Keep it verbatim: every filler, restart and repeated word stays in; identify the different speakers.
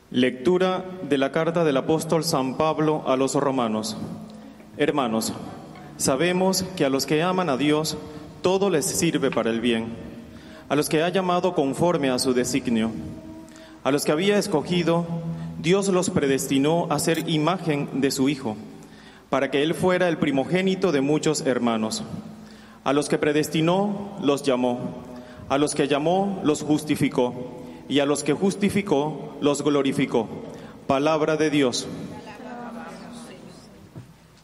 Speaker 1: Lectura de la carta del apóstol San Pablo a los romanos. Hermanos, sabemos que a los que aman a Dios, todo les sirve para el bien, a los que ha llamado conforme a su designio. A los que había escogido, Dios los predestinó a ser imagen de su Hijo, para que Él fuera el primogénito de muchos hermanos. A los que predestinó, los llamó. A los que llamó, los justificó. Y a los que justificó, los glorificó. Palabra de Dios.